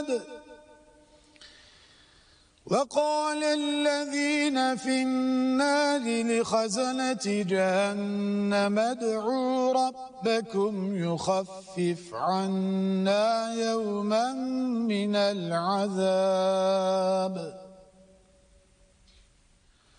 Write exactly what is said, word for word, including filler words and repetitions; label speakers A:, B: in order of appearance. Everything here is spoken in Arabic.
A: وقال الذين في النار لخزنة جهنم ادعوا ربكم يخفف عنا يوما من العذاب